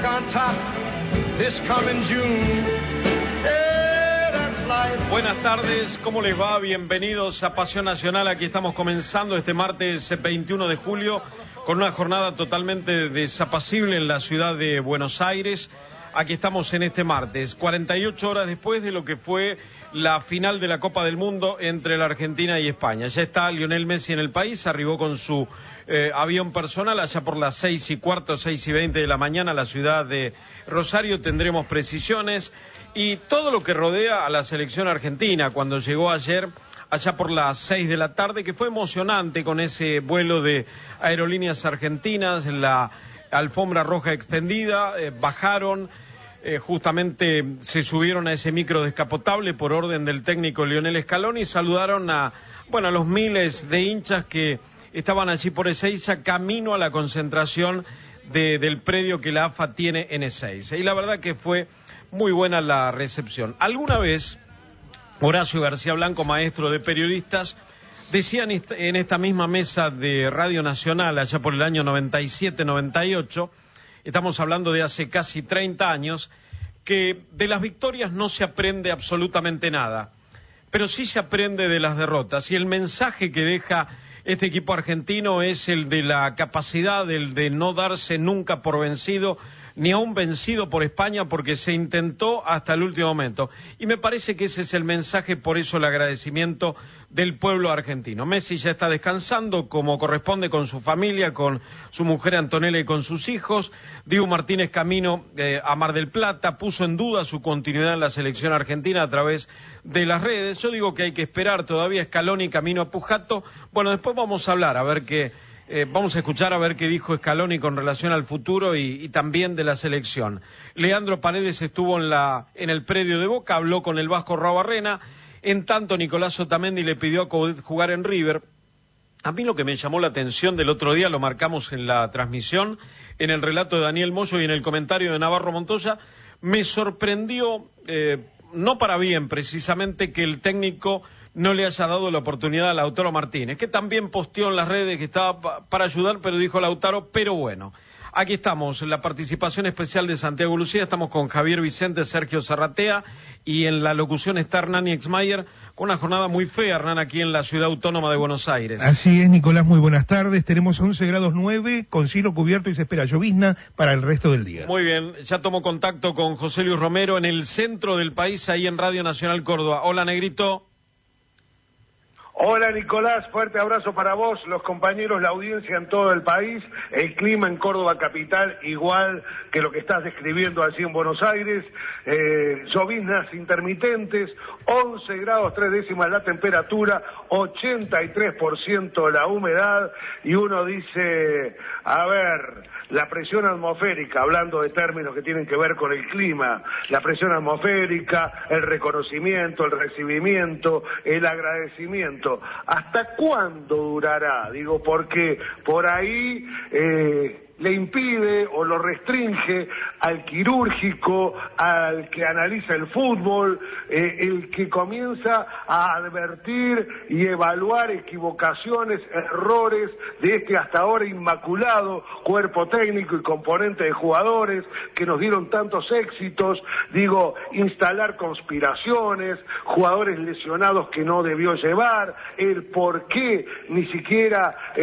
on top this coming June. Yeah, that's life. Buenas tardes, ¿cómo les va? Bienvenidos a Pasión Nacional. Aquí estamos comenzando este martes 21 de julio con una jornada totalmente desapacible en la ciudad de Buenos Aires. Aquí estamos en este martes, 48 horas después de lo que fue la final de la Copa del Mundo entre la Argentina y España. Ya está Lionel Messi en el país, arribó con su avión personal allá por las 6:15, 6:20 de la mañana a la ciudad de Rosario. Tendremos precisiones y todo lo que rodea a la selección argentina cuando llegó ayer allá por las 6 de la tarde, que fue emocionante con ese vuelo de Aerolíneas Argentinas, la alfombra roja extendida, bajaron, justamente se subieron a ese micro descapotable por orden del técnico Lionel Scaloni y saludaron a los miles de hinchas que estaban allí por Ezeiza, camino a la concentración del predio que la AFA tiene en Ezeiza. Y la verdad que fue muy buena la recepción. Alguna vez Horacio García Blanco, maestro de periodistas, decía en esta misma mesa de Radio Nacional, allá por el año 97-98, estamos hablando de hace casi 30 años, que de las victorias no se aprende absolutamente nada, pero sí se aprende de las derrotas. Y el mensaje que deja este equipo argentino es el de la capacidad, el de no darse nunca por vencido, ni aún vencido por España, porque se intentó hasta el último momento. Y me parece que ese es el mensaje, por eso el agradecimiento del pueblo argentino. Messi ya está descansando como corresponde con su familia, con su mujer Antonella y con sus hijos. Dibu Martínez camino a Mar del Plata, puso en duda su continuidad en la selección argentina a través de las redes. Yo digo que hay que esperar todavía. Scaloni camino a Pujato. Bueno, después vamos a hablar, a ver qué... vamos a escuchar a ver qué dijo Scaloni con relación al futuro y también de la selección. Leandro Paredes estuvo en el predio de Boca, habló con el Vasco Rabarrena. En tanto, Nicolás Otamendi le pidió jugar en River. A mí lo que me llamó la atención del otro día, lo marcamos en la transmisión, en el relato de Daniel Moyo y en el comentario de Navarro Montoya, me sorprendió, no para bien precisamente, que el técnico no le haya dado la oportunidad a Lautaro Martínez, que también posteó en las redes que estaba para ayudar, pero dijo Lautaro, pero bueno. Aquí estamos, en la participación especial de Santiago Lucía, estamos con Javier Vicente, Sergio Zarratea, y en la locución está Hernán Exmayer, con una jornada muy fea, Hernán, aquí en la Ciudad Autónoma de Buenos Aires. Así es, Nicolás, muy buenas tardes. Tenemos 11 grados 9, con cielo cubierto y se espera llovizna para el resto del día. Muy bien, ya tomo contacto con José Luis Romero en el centro del país, ahí en Radio Nacional Córdoba. Hola, Negrito. Hola Nicolás, fuerte abrazo para vos, los compañeros, la audiencia en todo el país. El clima en Córdoba capital igual que lo que estás describiendo allí en Buenos Aires, lloviznas intermitentes, 11 grados 3 décimas la temperatura, 83% la humedad, y uno dice, a ver, la presión atmosférica, hablando de términos que tienen que ver con el clima, la presión atmosférica, el reconocimiento, el recibimiento, el agradecimiento, ¿hasta cuándo durará? Digo, porque por ahí le impide o lo restringe al quirúrgico, al que analiza el fútbol, el que comienza a advertir y evaluar equivocaciones, errores de este hasta ahora inmaculado cuerpo técnico y componente de jugadores que nos dieron tantos éxitos. Digo, instalar conspiraciones, jugadores lesionados que no debió llevar, el por qué ni siquiera